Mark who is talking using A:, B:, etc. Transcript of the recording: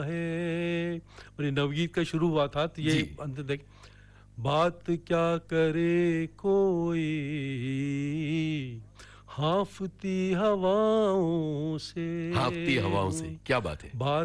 A: है। और ये नवगीत का शुरू हुआ था तो ये
B: जी।
A: अंत तक बात क्या करे कोई हाँफती हवाओं से
B: हाँफती हवाओं से, क्या बात है!
A: बात